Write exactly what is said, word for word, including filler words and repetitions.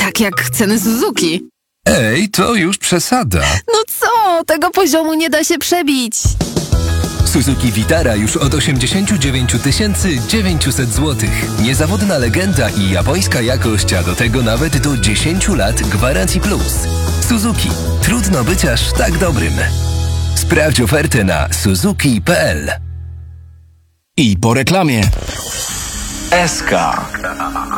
tak jak ceny Suzuki. Ej, to już przesada. No co? Tego poziomu nie da się przebić. Suzuki Vitara już od osiemdziesiąt dziewięć tysięcy dziewięćset złotych. Niezawodna legenda i japońska jakość, a do tego nawet do dziesięć lat gwarancji plus. Suzuki. Trudno być aż tak dobrym. Sprawdź ofertę na suzuki kropka p l. I po reklamie. S K.